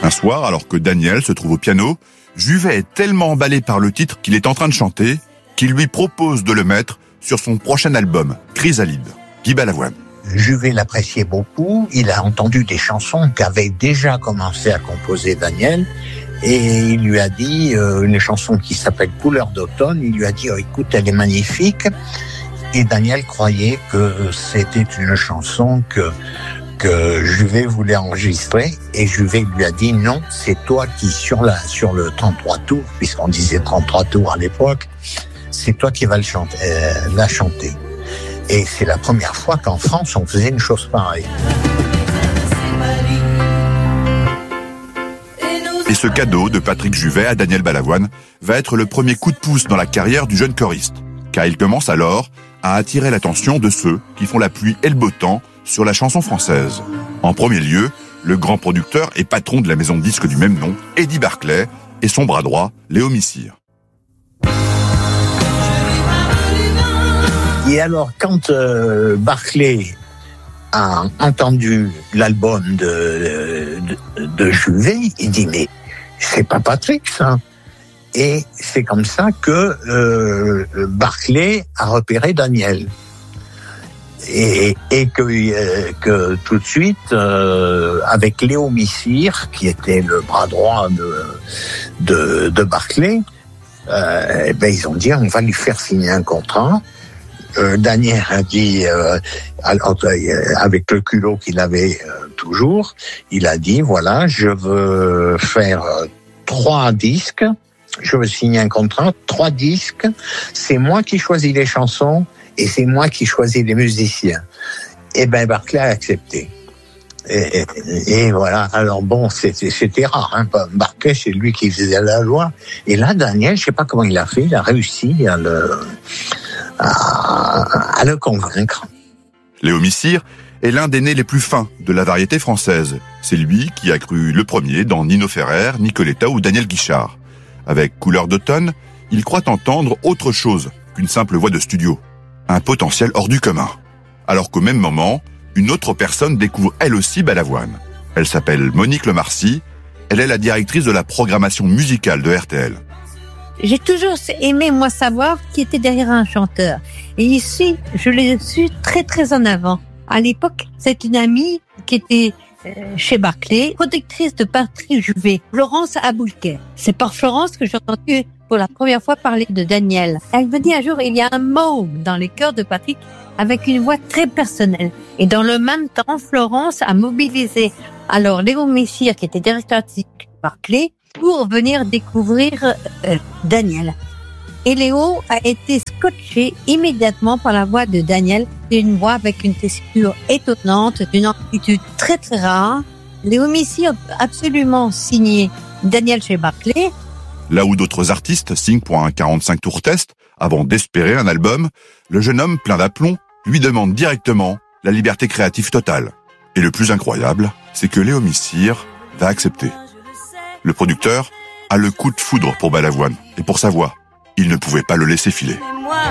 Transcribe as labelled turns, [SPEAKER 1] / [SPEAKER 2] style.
[SPEAKER 1] Un soir, alors que Daniel se trouve au piano, Juvet est tellement emballé par le titre qu'il est en train de chanter qu'il lui propose de le mettre sur son prochain album, Chrysalide. Guy Balavoine.
[SPEAKER 2] Juvet l'appréciait beaucoup, il a entendu des chansons qu'avait déjà commencé à composer Daniel, et il lui a dit, une chanson qui s'appelle Couleur d'automne, il lui a dit, écoute, elle est magnifique, et Daniel croyait que c'était une chanson que Juvet voulait enregistrer, et Juvet lui a dit, non, c'est toi qui, sur le 33 tours, puisqu'on disait 33 tours à l'époque, c'est toi qui vas la chanter. Et c'est la première fois qu'en France, on faisait une chose pareille.
[SPEAKER 1] Et ce cadeau de Patrick Juvet à Daniel Balavoine va être le premier coup de pouce dans la carrière du jeune choriste, car il commence alors à attirer l'attention de ceux qui font la pluie et le beau temps sur la chanson française. En premier lieu, le grand producteur et patron de la maison de disques du même nom, Eddie Barclay, et son bras droit, Léo Missire.
[SPEAKER 2] Et alors, quand Barclay a entendu l'album de Juvet, il dit, mais c'est pas Patrick, ça. Et c'est comme ça que Barclay a repéré Daniel. Et que tout de suite, avec Léo Missire, qui était le bras droit de Barclay, ils ont dit, on va lui faire signer un contrat. Daniel a dit, avec le culot qu'il avait toujours, il a dit, voilà, je veux faire 3 disques, je veux signer un contrat, 3 disques, c'est moi qui choisis les chansons et c'est moi qui choisis les musiciens. Et Barclay a accepté. Et voilà, alors bon, c'était rare, hein. Barclay, c'est lui qui faisait la loi. Et là, Daniel, je sais pas comment il a fait, il a réussi à le convaincre.
[SPEAKER 1] Léo Missire est l'un des nés les plus fins de la variété française. C'est lui qui a cru le premier dans Nino Ferrer, Nicoletta ou Daniel Guichard. Avec Couleur d'automne, il croit entendre autre chose qu'une simple voix de studio. Un potentiel hors du commun. Alors qu'au même moment, une autre personne découvre elle aussi Balavoine. Elle s'appelle Monique Lemarcy. Elle est la directrice de la programmation musicale de RTL.
[SPEAKER 3] J'ai toujours aimé, moi, savoir qui était derrière un chanteur. Et ici, je l'ai su très, très en avant. À l'époque, c'est une amie qui était chez Barclay, productrice de Patrick Juvet, Florence Aboulquet. C'est par Florence que j'ai entendu pour la première fois parler de Daniel. Elle me dit un jour, il y a un mot dans les chœurs de Patrick avec une voix très personnelle. Et dans le même temps, Florence a mobilisé alors Léo Missire, qui était directeur artistique de Barclay, pour venir découvrir Daniel. Et Léo a été scotché immédiatement par la voix de Daniel. C'est une voix avec une tessiture étonnante, d'une amplitude très très rare. Léo Missire a absolument signé Daniel chez Barclay.
[SPEAKER 1] Là où d'autres artistes signent pour un 45 tours test, avant d'espérer un album, le jeune homme plein d'aplomb lui demande directement la liberté créative totale. Et le plus incroyable, c'est que Léo Missire va accepter. Le producteur a le coup de foudre pour Balavoine et pour sa voix. Il ne pouvait pas le laisser filer.